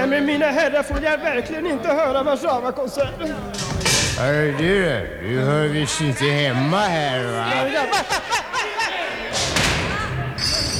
Nej men mina herrar, får jag verkligen inte höra Warszawa-konserten? Hör du hör visst inte hemma här, va?